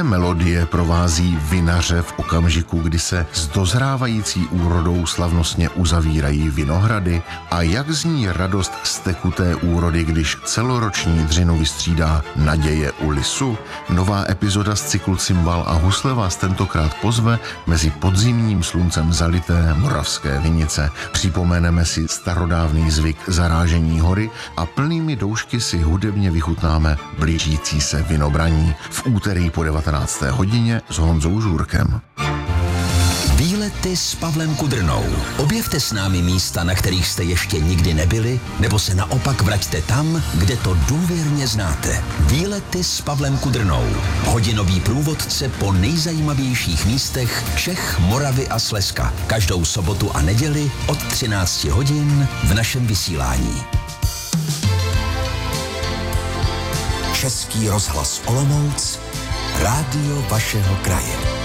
melodie provází vinaře v okamžiku, kdy se s dozrávající úrodou slavnostně uzavírají vinohrady a jak zní radost z tekuté úrody, když celoroční dřinu vystřídá naděje u lisu? Nová epizoda z cyklu Cymbal a husle vás tentokrát pozve mezi podzimním sluncem zalité moravské vinice. Připomeneme si starodávný zvyk zarážení hory a plnými doušky si hudebně vychutnáme blížící se vinobraní v úterý po 19. hodině s Honzou Žůrkem. Výlety s Pavlem Kudrnou. Objevte s námi místa, na kterých jste ještě nikdy nebyli, nebo se naopak vraťte tam, kde to důvěrně znáte. Výlety s Pavlem Kudrnou. Hodinový průvodce po nejzajímavějších místech Čech, Moravy a Slezska. Každou sobotu a neděli od 13 hodin v našem vysílání. Český rozhlas Olomouc, rádio vašeho kraje.